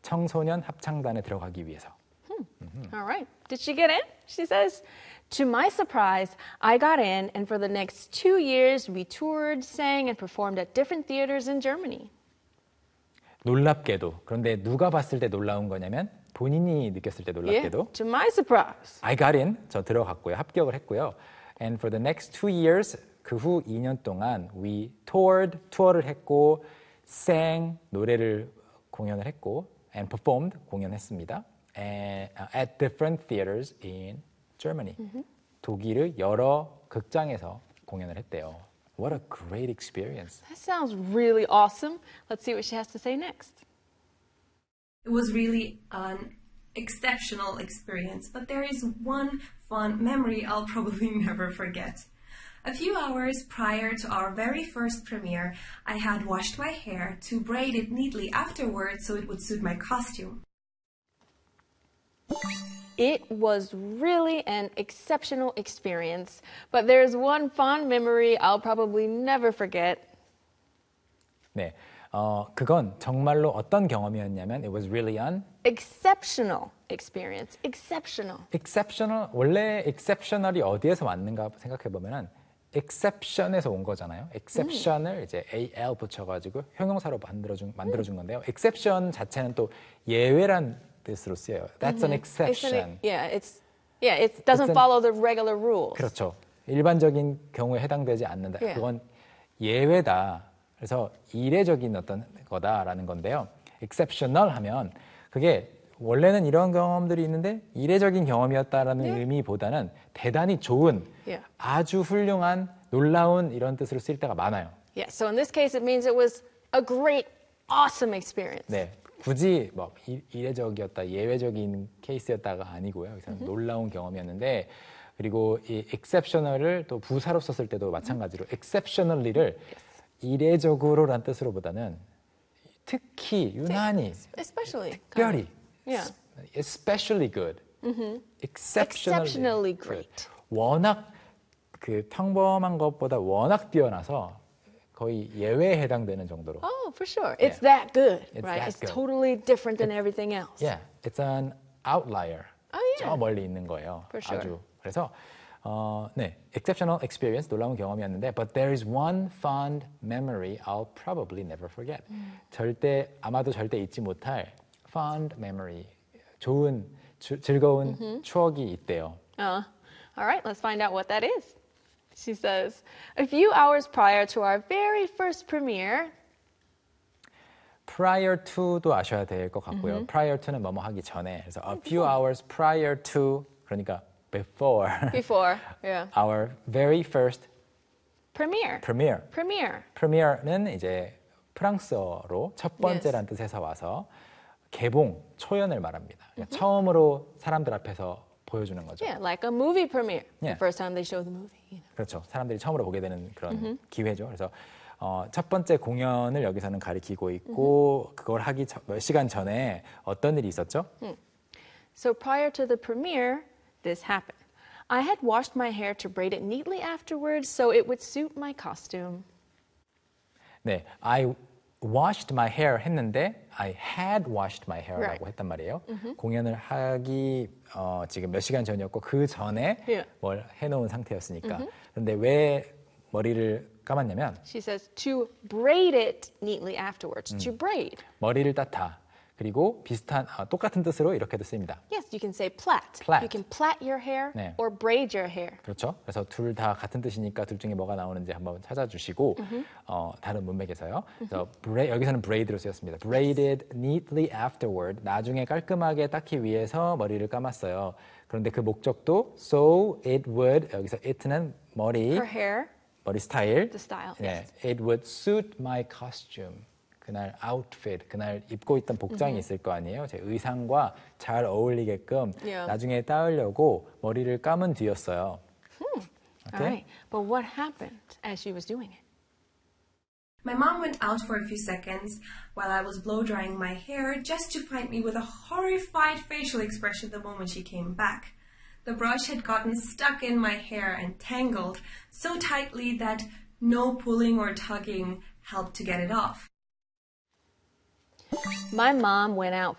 청소년 합창단에 들어가기 위해서. All right. Did she get in? She says, to my surprise, I got in, and for the next 2 years, we toured, sang, and performed at different theaters in Germany. 놀랍게도, 그런데 누가 봤을 때 놀라운 거냐면 본인이 느꼈을 때 놀랍게도 Yeah, to my surprise. I got in, 저 들어갔고요. 합격을 했고요. And for the next 2 years, 그 후 2년 동안 we toured, 투어를 했고 sang, 노래를 공연을 했고 and performed, 공연했습니다. And, at different theaters in Germany. 독일의 여러 극장에서 공연을 했대요. What a great experience. That sounds really awesome. Let's see what she has to say next. It was really an exceptional experience, but there is one fun memory I'll probably never forget. A few hours prior to our very first premiere, I had washed my hair to braid it neatly afterwards so it would suit my costume. It was really an exceptional experience, but there's one fond memory I'll probably never forget. 네, 그건 정말로 어떤 경험이었냐면 it was really an Exceptional experience. Exceptional. exceptional. 원래 exceptional이 어디에서 왔는가 생각해 보면은 exception에서 온 거잖아요. exception을 이제 al 붙여가지고 형용사로 만들어준 건데요. exception 자체는 또 예외란 뜻으로 쓰여요. That's an exception. It doesn't follow the regular rules. 그렇죠. 일반적인 경우에 해당되지 않는다. Yeah. 그건 예외다. 그래서 이례적인 어떤 거다라는 건데요. exceptional 하면 그게 원래는 이런 경험들이 있는데 이례적인 경험이었다라는 의미보다는 대단히 좋은, 아주 훌륭한, 놀라운 이런 뜻으로 쓰일 때가 많아요. Yeah, so in this case it means it was a great, awesome experience. 네, 굳이 뭐 이례적이었다, 예외적인 케이스였다가 아니고요. 여기서 놀라운 경험이었는데 그리고 이 exceptional을 또 부사로 썼을 때도 마찬가지로 exceptionally를 이례적으로란 뜻으로보다는 특히, 유난히, Especially. 특별히, Yeah. especially good, exceptionally great. 워낙 그 평범한 것보다 워낙 뛰어나서 거의 예외에 해당되는 정도로. Oh, for sure. It's that good, It's right? that It's good. totally different than everything else. Yeah, it's an outlier. Oh, yeah. 저 멀리 있는 거예요. For sure. 아주. 그래서 네, exceptional experience, 놀라운 경험이었는데, but there is one fond memory I'll probably never forget. 아마도 절대 잊지 못할 fond memory, 좋은, 즐거운 추억이 있대요. All right, let's find out what that is. She says, a few hours prior to our very first premiere, prior to도 아셔야 될 것 같고요. prior to는 뭐뭐 하기 전에. 그래서 a few hours prior to, 그러니까 before yeah. our very first Premiere. premiere는 이제 프랑스어로 첫 번째란 뜻에서 와서 개봉, 초연을 말합니다. 그러니까 처음으로 사람들 앞에서 보여주는 거죠. Yeah, like a movie premiere. Yeah. The first time they show the movie. You know. 그렇죠. 사람들이 처음으로 보게 되는 그런 기회죠. 그래서 첫 번째 공연을 여기서는 가리키고 있고 그걸 하기 몇 시간 전에 어떤 일이 있었죠? So prior to the premiere, this happened. I had washed my hair to braid it neatly afterwards so it would suit my costume. 네, I washed my hair 했는데 I had washed my hair라고 했단 말이에요. 공연을 하기 지금 몇 시간 전이었고 그 전에 뭘 해놓은 상태였으니까. 그런데 왜 머리를 감았냐면 She says to braid it neatly afterwards. To braid. 머리를 따다. 그리고 비슷한 똑같은 뜻으로 이렇게도 쓰입니다. Yes, you can say plait. Plait. You can plait your hair 네. or braid your hair. 그렇죠. 그래서 둘 다 같은 뜻이니까 둘 중에 뭐가 나오는지 한번 찾아주시고 다른 문맥에서요. 그래서 여기서는 braid로 쓰였습니다. braided neatly afterward. 나중에 깔끔하게 닦기 위해서 머리를 감았어요. 그런데 그 목적도 so it would, 여기서 it는 머리, Her hair. 머리 스타일. The style, 네, it would suit my costume. 그날 outfit, 그날 입고 있던 복장이 있을 거 아니에요. 제 의상과 잘 어울리게끔 나중에 따으려고 머리를 감은 뒤였어요. Okay? All right, but what happened as she was doing it? My mom went out for a few seconds while I was blow drying my hair just to find me with a horrified facial expression the moment she came back. The brush had gotten stuck in my hair and tangled so tightly that no pulling or tugging helped to get it off. My mom went out